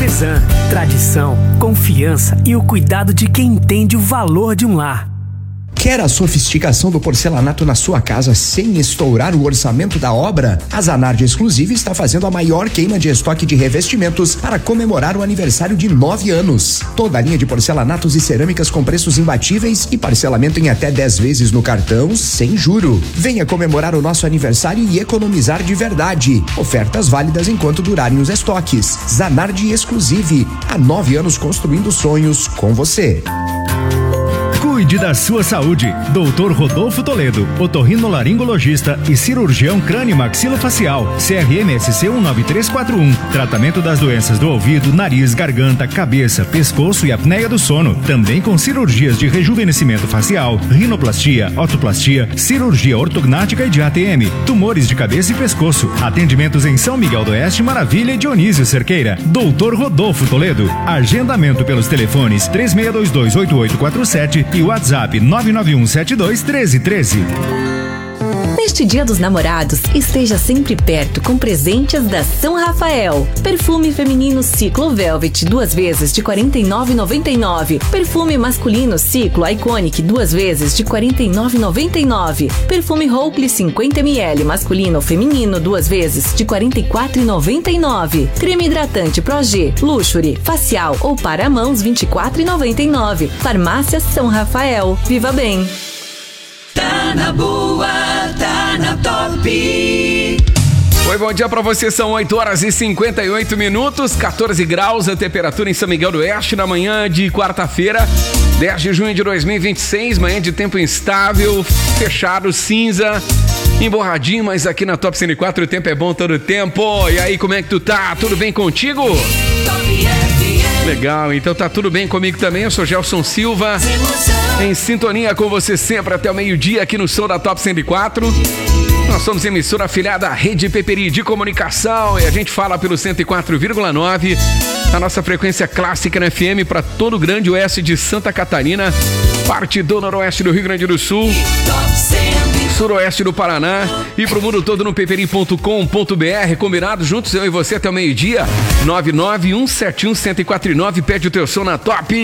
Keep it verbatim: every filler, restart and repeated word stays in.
Cezan, tradição, confiança e o cuidado de quem entende o valor de um lar. Quer a sofisticação do porcelanato na sua casa sem estourar o orçamento da obra? A Zanardi Exclusive está fazendo a maior queima de estoque de revestimentos para comemorar o aniversário de nove anos. Toda a linha de porcelanatos e cerâmicas com preços imbatíveis e parcelamento em até dez vezes no cartão, sem juro. Venha comemorar o nosso aniversário e economizar de verdade. Ofertas válidas enquanto durarem os estoques. Zanardi Exclusive, há nove anos construindo sonhos com você. Cuide da sua saúde. doutor Rodolfo Toledo, otorrinolaringologista e cirurgião crânio-maxilofacial. C R M S C um nove três quatro um. Tratamento das doenças do ouvido, nariz, garganta, cabeça, pescoço e apneia do sono. Também com cirurgias de rejuvenescimento facial, rinoplastia, otoplastia, cirurgia ortognática e de A T M, tumores de cabeça e pescoço. Atendimentos em São Miguel do Oeste, Maravilha e Dionísio Cerqueira. doutor Rodolfo Toledo. Agendamento pelos telefones três seis dois dois oito oito quatro sete e WhatsApp nove nove um sete dois um três um três. Neste Dia dos Namorados, esteja sempre perto com presentes da São Rafael. Perfume feminino Ciclo Velvet, duas vezes de quarenta e nove reais e noventa e nove centavos. Perfume masculino Ciclo Iconic, duas vezes de quarenta e nove reais e noventa e nove centavos. Perfume Hope cinquenta mililitros masculino ou feminino, duas vezes de quarenta e quatro reais e noventa e nove centavos. Creme hidratante Progê, Luxury, facial ou para mãos, vinte e quatro reais e noventa e nove centavos. Farmácia São Rafael. Viva bem! Tá na boa, tá na top. Oi, bom dia pra você, são oito horas e cinquenta e oito minutos, quatorze graus a temperatura em São Miguel do Oeste na manhã de quarta-feira, dez de junho de dois mil e vinte e seis, manhã de tempo instável, fechado, cinza, emborradinho, mas aqui na Top cento e quatro o tempo é bom todo o tempo. E aí, como é que tu tá? Tudo bem contigo? Legal, então tá tudo bem comigo também, eu sou Gelson Silva, em sintonia com você sempre até o meio-dia aqui no som da Top cento e quatro. Nós somos emissora afiliada à Rede Peperi de Comunicação e a gente fala pelo cento e quatro vírgula nove, a nossa frequência clássica na F M para todo o grande oeste de Santa Catarina, parte do noroeste do Rio Grande do Sul, suroeste do Paraná e pro mundo todo no peperi ponto com ponto b r. Combinado? Juntos eu e você até o meio-dia. nove nove um sete um um zero quatro nove, pede o teu som na Top.